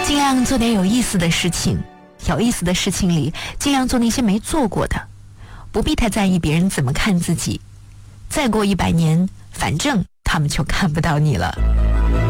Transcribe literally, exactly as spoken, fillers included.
尽量做点有意思的事情，有意思的事情里尽量做那些没做过的，不必太在意别人怎么看自己。再过一百年，反正他们就看不到你了。